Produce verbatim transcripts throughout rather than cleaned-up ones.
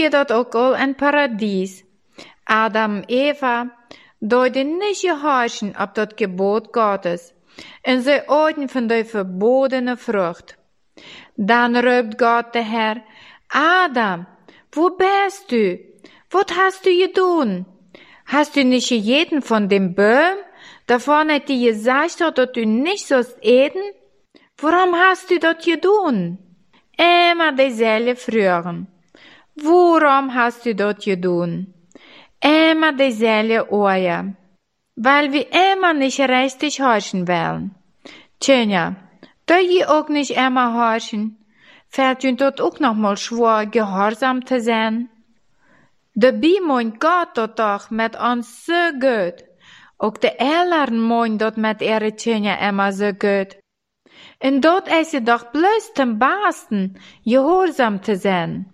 wie dat ook al in Paradies. Adam, Eva, deuten nicht gehorchen op dat Gebot Gottes. En sie aten von der verbotene Frucht. Dann ruft Gott der Herr, Adam, wo bist du? Was hast du getan? Hast du nicht gegeten von dem Baum, davon hat die gesagt, dass du nicht sollst eten? Warum hast du das getan? Immer dieselbe Fragen. Warum hast du das getan? Immer dieselbe Ohren. Weil wir immer nicht richtig horchen wollen. Tja, da je auch nicht immer horchen, fällt uns dort auch noch mal schwer, gehorsam zu sein. Dabei meint Gott dort doch mit uns so gut. Auch die Eltern meinen dort mit ihren Kindern immer so gut. Und dort ist es doch bloß zum Besten, gehorsam zu sein.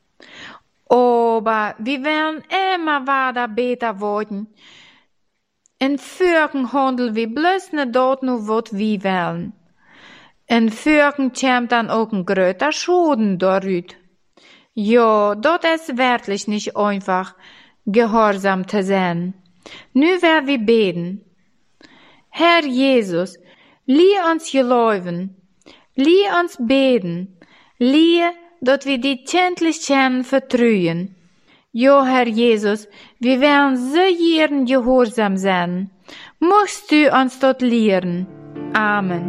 Aber wir werden immer weiter besser werden. In Führen handeln wir bloß nicht dort nur, was wir wollen. In Führen kommt dann auch ein größer Schaden dort. Ja, dort ist wirklich nicht einfach, gehorsam zu sein. Nu werden wir beten. Herr Jesus, lehr uns geloven, lehr uns beten, lehr, dass wir die Kindlichkeiten vertrauen. Ja, Herr Jesus, wir werden so gern gehorsam sein. Möchtest du uns dort lehren? Amen.